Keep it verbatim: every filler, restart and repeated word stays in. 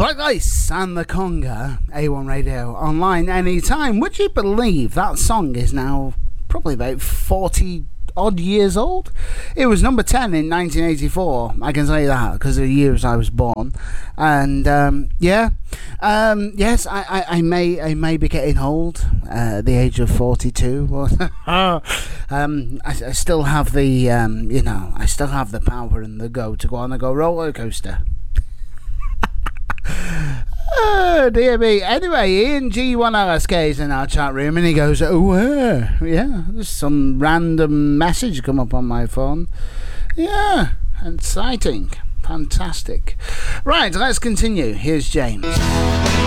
Black Ice and the Conga, A one Radio, online anytime. Would you believe that song is now probably about forty odd years old? It was number ten in nineteen eighty-four, I can say that, because of the years I was born. And um, yeah, um, yes, I, I, I may I may be getting old uh, at the age of forty-two. um, I, I still have the, um, you know, I still have the power and the go to go on a go roller coaster. Oh dear me. Anyway, Ian G one L S K is in our chat room and he goes, oh uh, yeah, there's some random message come up on my phone. Yeah, exciting, fantastic. Right, let's continue. Here's James.